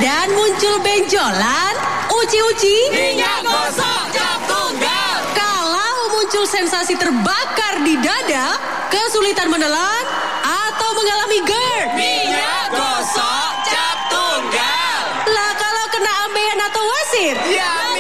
Dan muncul benjolan, uci-uci, minyak gosok cap tunggal. Kalau muncul sensasi terbakar di dada, kesulitan menelan, atau mengalami GERD, Minyak gosok cap tunggal. Lah kalau kena ambeien atau wasir, Ya